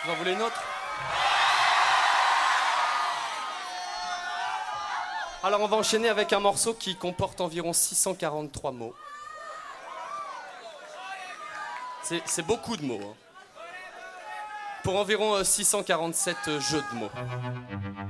Vous en voulez une autre? Alors on va enchaîner avec un morceau qui comporte environ 643 mots. C'est beaucoup de mots, hein. Pour environ 647 jeux de mots.